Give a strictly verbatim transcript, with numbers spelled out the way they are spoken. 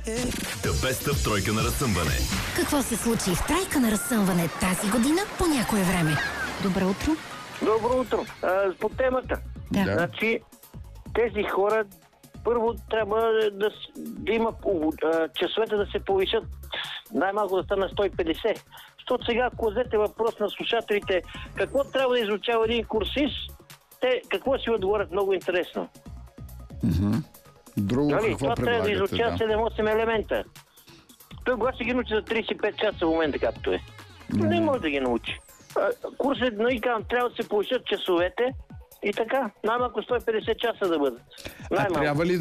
The Best of тройка на разсъмване. Какво се случи в тройка на разсъмване тази година по някое време? Добро утро. Добро утро. А, по темата. Да. Значи, тези хора първо трябва да, да има а, часовете да се повишат, най-малко да стане сто и петдесет. Защото сега, ако взете въпрос на слушателите, какво трябва да изучава един курсист, те какво си отговорят много интересно. Mm-hmm. Друго Нали? какво Това трябва да предлагате? изучава Да. седем-осем елемента. Той кога ще ги научи за трийсет и пет часа в момента, както е. Mm-hmm. Не може да ги научи. Курсът, нали, трябва да се повишат часовете и така. Най-малко сто и петдесет часа да бъдат. А трябва ли